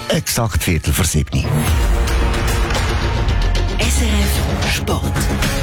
Exakt 6:45. SRF Sport.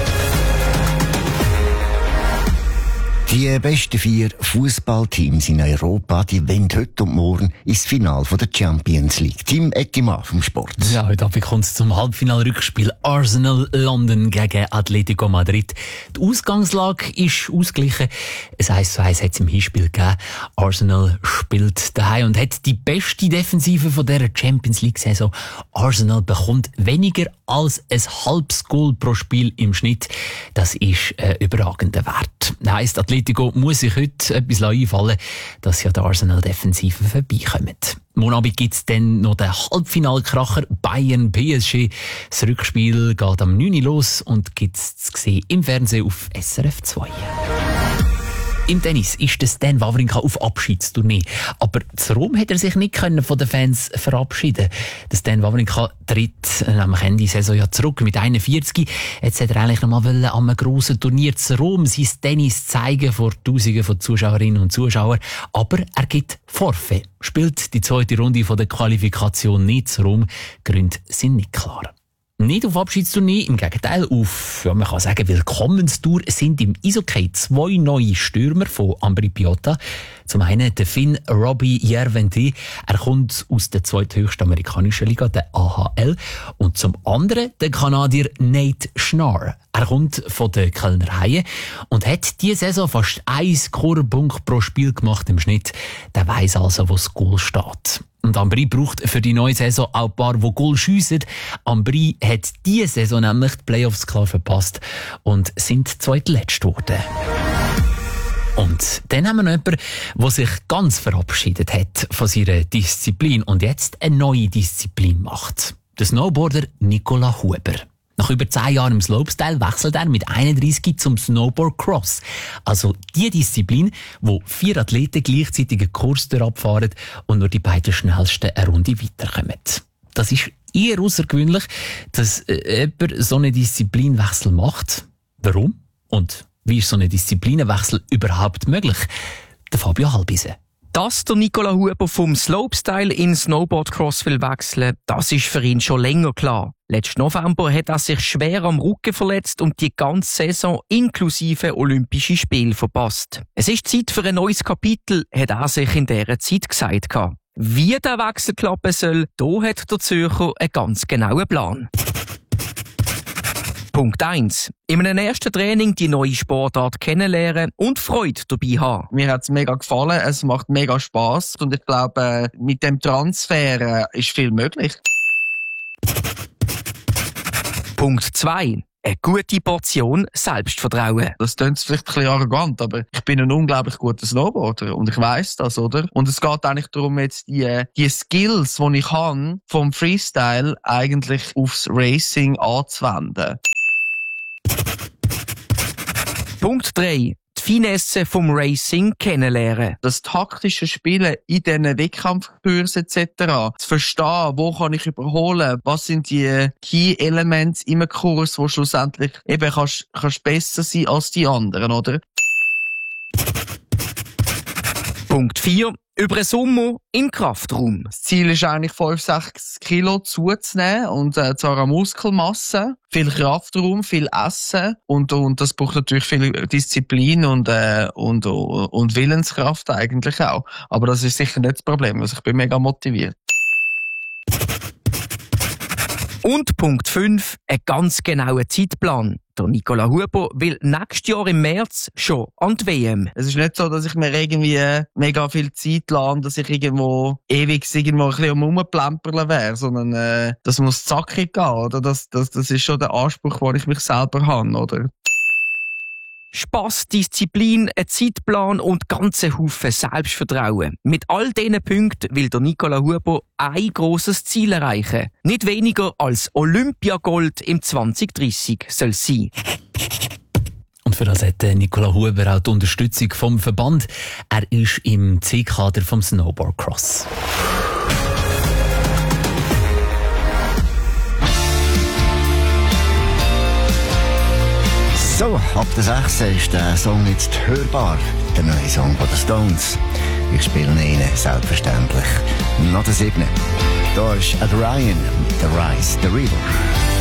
Die besten 4 Fußballteams in Europa, die wollen heute und morgen ins Finale der Champions League. Team Eckimann vom Sport. Ja, heute Abend kommt es zum Halbfinal-Rückspiel Arsenal London gegen Atletico Madrid. Die Ausgangslage ist ausgeglichen. Es 1:1 hat es im Hinspiel gegeben. Arsenal spielt daheim und hat die beste Defensive von dieser Champions League-Saison. Arsenal bekommt weniger als ein halbes Goal pro Spiel im Schnitt. Das ist ein überragender Wert. Heisst, Atletico muss sich heute etwas einfallen, dass sie an der Arsenal-Defensive vorbeikommen. Morgen Abend gibt es dann noch den Halbfinalkracher Bayern-PSG. Das Rückspiel geht am 9 Uhr los und gibt es zu sehen im Fernsehen auf SRF 2. Im Tennis ist der Stan Wawrinka auf Abschiedstournee. Aber zu Rom hat er sich nicht von den Fans verabschieden. Der Stan Wawrinka tritt am Ende der Saison ja zurück mit 41. Jetzt hätte er eigentlich noch mal an einem grossen Turnier zu Rom sein Tennis zeigen vor Tausenden von Zuschauerinnen und Zuschauern. Aber er gibt Forfait. Spielt die zweite Runde von der Qualifikation nicht zu Rom. Gründe sind nicht klar. Nicht auf Abschiedstournee, im Gegenteil, auf, ja, man kann sagen, Willkommenstour sind im Eishockey 2 neue Stürmer von Ambri Piotta. Zum einen der Finn Robbie Järventie. Er kommt aus der zweithöchsten amerikanischen Liga, der AHL. Und zum anderen der Kanadier Nate Schnarr. Er kommt von den Kölner Haien und hat diese Saison fast 1 Scorerpunkt pro Spiel gemacht im Schnitt. Der weiss also, wo das Goal steht. Und Ambri braucht für die neue Saison auch ein paar, die Goal schiessen. Ambri hat diese Saison nämlich die Playoffs klar verpasst und sind zweitletzt geworden. Und dann haben wir noch jemanden, der sich ganz verabschiedet hat von seiner Disziplin und jetzt eine neue Disziplin macht. Der Snowboarder Nicola Huber. Nach über 10 Jahren im Slopestyle wechselt er mit 31 zum Snowboard Cross. Also die Disziplin, wo 4 Athleten gleichzeitig einen Kurs durchabfahren und nur die beiden schnellsten eine Runde weiterkommen. Das ist eher außergewöhnlich, dass jemand so einen Disziplinwechsel macht. Warum? Und wie ist so ein Disziplinenwechsel überhaupt möglich? Der Fabio Halbise. Dass der Nicola Huber vom Slopestyle in Snowboardcross will wechseln, das ist für ihn schon länger klar. Letzten November hat er sich schwer am Rücken verletzt und die ganze Saison inklusive Olympische Spiele verpasst. Es ist Zeit für ein neues Kapitel, hat er sich in dieser Zeit gesagt. Wie der Wechsel klappen soll, da hat der Zürcher einen ganz genauen Plan. Punkt 1. In einem ersten Training die neue Sportart kennenlernen und Freude dabei haben. Mir hat es mega gefallen, es macht mega Spass und ich glaube, mit dem Transfer ist viel möglich. Punkt 2. Eine gute Portion Selbstvertrauen. Das klingt vielleicht ein bisschen arrogant, aber ich bin ein unglaublich guter Snowboarder und ich weiss das, oder? Und es geht eigentlich darum, jetzt die Skills, die ich habe, vom Freestyle eigentlich aufs Racing anzuwenden. Punkt 3. Die Finesse vom Racing kennenlernen. Das taktische Spielen in diesen Wettkampfkursen etc. Zu verstehen, wo kann ich überholen, was sind die Key-Elements im Kurs, wo schlussendlich eben kannst besser sein als die anderen, oder? Punkt 4. Über den Sommer im Kraftraum. Das Ziel ist eigentlich 5-6 Kilo zuzunehmen und zwar an Muskelmasse, viel Kraftraum, viel Essen und das braucht natürlich viel Disziplin und Willenskraft eigentlich auch. Aber das ist sicher nicht das Problem, also ich bin mega motiviert. Und Punkt 5, ein ganz genauer Zeitplan. Der Nicola Huber will nächstes Jahr im März schon an die WM. Es ist nicht so, dass ich mir irgendwie mega viel Zeit lasse, dass ich irgendwo ewig ein bisschen rumplempern wäre, sondern das muss zackig gehen, oder? Das ist schon der Anspruch, den ich mich selber habe, oder? Spass, Disziplin, ein Zeitplan und ganze Haufen Selbstvertrauen. Mit all diesen Punkten will der Nicola Huber ein grosses Ziel erreichen. Nicht weniger als Olympiagold im 2030 soll es sein. Und für das hat Nicola Huber auch die Unterstützung vom Verband. Er ist im C-Kader vom Snowboardcross. So, ab der 6. ist der Song jetzt hörbar. Der neue Song von den Stones. Ich spiele ihn selbstverständlich nach der 7. Da ist Ad Ryan, The Rise, The River.